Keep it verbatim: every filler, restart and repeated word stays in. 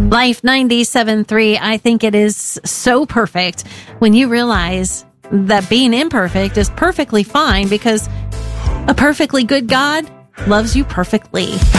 Life ninety-seven point three, I think it is so perfect when you realize that being imperfect is perfectly fine because a perfectly good God loves you perfectly.